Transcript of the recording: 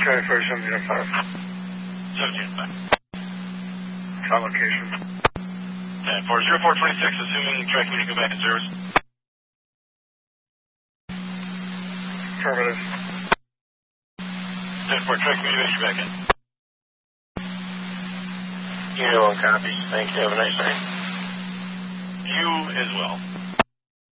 Transfer 1705. 1705. On location. 10-4, 0426, assuming track community go back in service. Affirmative. 10-4, track community back in. You know, copies. Thank you. Have a nice day. You as well.